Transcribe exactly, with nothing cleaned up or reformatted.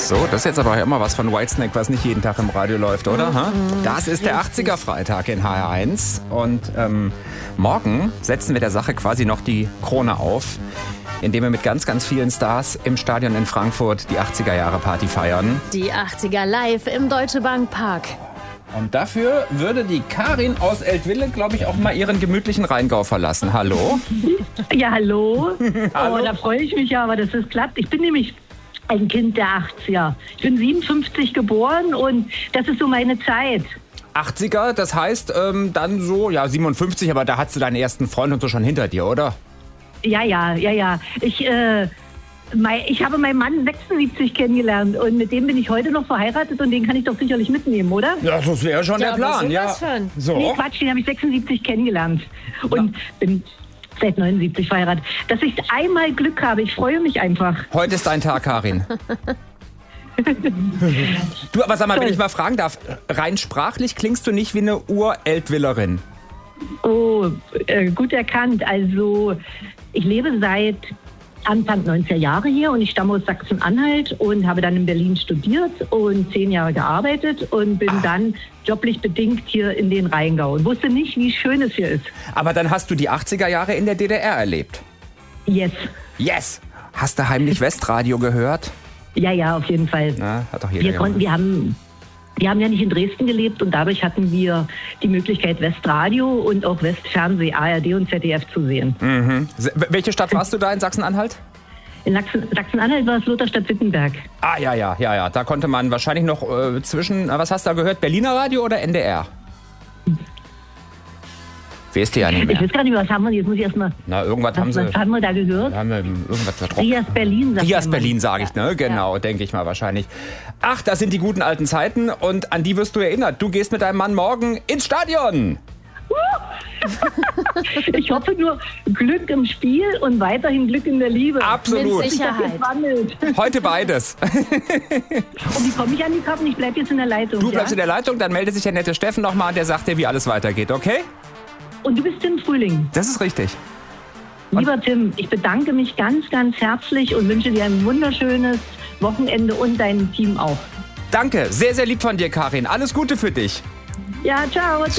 So, das ist jetzt aber immer was von Whitesnake, was nicht jeden Tag im Radio läuft, oder? Mhm. Das ist der achtziger-Freitag in H R eins. Und ähm, morgen setzen wir der Sache quasi noch die Krone auf, indem wir mit ganz, ganz vielen Stars im Stadion in Frankfurt die achtziger-Jahre-Party feiern. Die achtziger live im Deutsche Bank Park. Und dafür würde die Karin aus Eltville, glaube ich, auch mal ihren gemütlichen Rheingau verlassen. Hallo? Ja, hallo. Hallo. Oh, da freue ich mich ja, aber das ist glatt. Ich bin nämlich ein Kind der achtziger. Ich bin siebenundfünfzig geboren und das ist so meine Zeit. achtziger, das heißt ähm, dann so, ja, siebenundfünfzig, aber da hattest du deinen ersten Freund und so schon hinter dir, oder? Ja, ja, ja, ja. Ich, äh, mein, ich habe meinen Mann sechsundsiebzig kennengelernt und mit dem bin ich heute noch verheiratet und den kann ich doch sicherlich mitnehmen, oder? Ja, das wäre schon Ja, der Plan, was ja. ist das für ein- So. Nee, Quatsch, den habe ich sechsundsiebzig kennengelernt und bin seit neunundsiebzig verheiratet. Dass ich einmal Glück habe, ich freue mich einfach. Heute ist dein Tag, Karin. Du, aber sag mal, wenn ich mal fragen darf, rein sprachlich klingst du nicht wie eine Ur-Eltvillerin. Oh, äh, gut erkannt. Also ich lebe seit Anfang neunziger Jahre hier und ich stamme aus Sachsen-Anhalt und habe dann in Berlin studiert und zehn Jahre gearbeitet und bin Ah. dann joblich bedingt hier in den Rheingau und wusste nicht, wie schön es hier ist. Aber dann hast du die achtziger Jahre in der D D R erlebt. Yes. Yes! Hast du heimlich Westradio gehört? Ja, ja, auf jeden Fall. Na, hat doch jeder Wir gemacht. konnten, wir haben, wir haben ja nicht in Dresden gelebt und dadurch hatten wir die Möglichkeit, Westradio und auch Westfernseh, A R D und Z D F zu sehen. Mhm. Se- Welche Stadt warst du da in Sachsen-Anhalt? In Sachsen- Sachsen-Anhalt war es Lutherstadt-Wittenberg. Ah, ja, ja, ja, ja. Da konnte man wahrscheinlich noch äh, zwischen, äh, was hast du da gehört? Berliner Radio oder N D R? Weißt du ja nicht Ich mehr. weiß gar nicht, was haben wir, jetzt muss ich erstmal, Na, irgendwas haben was, sie. was haben wir da gehört? Haben wir irgendwas verdrocken. Rias Berlin, sagt Rias man. Berlin, sage ich, ne? Genau, denke ich mal wahrscheinlich. Ach, das sind die guten alten Zeiten und an die wirst du erinnert. Du gehst mit deinem Mann morgen ins Stadion. Ich hoffe nur Glück im Spiel und weiterhin Glück in der Liebe. Absolut. Mit Sicherheit. Das wandelt. Heute beides. Und wie komme ich an die Karten? Ich bleibe jetzt in der Leitung. Du bleibst ja? in der Leitung, dann meldet sich der nette Steffen nochmal und der sagt dir, wie alles weitergeht, okay? Und du bist im Frühling. Das ist richtig. Lieber Tim, ich bedanke mich ganz, ganz herzlich und wünsche dir ein wunderschönes Wochenende und deinem Team auch. Danke, sehr, sehr lieb von dir, Karin. Alles Gute für dich. Ja, ciao.